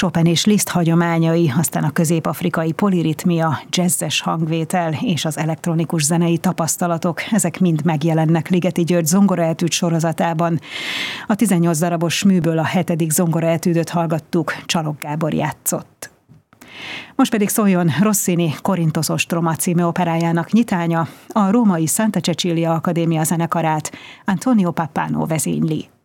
Chopin és Liszt hagyományai, aztán a közép-afrikai poliritmia, jazzes hangvétel és az elektronikus zenei tapasztalatok, ezek mind megjelennek Ligeti György zongoraetűd sorozatában. A 18 darabos műből a 7. zongoraetűdöt hallgattuk, Csalog Gábor játszott. Most pedig szóljon Rossini Korintosz ostroma című operájának nyitánya, a római Santa Cecilia Akadémia zenekarát Antonio Pappano vezényli.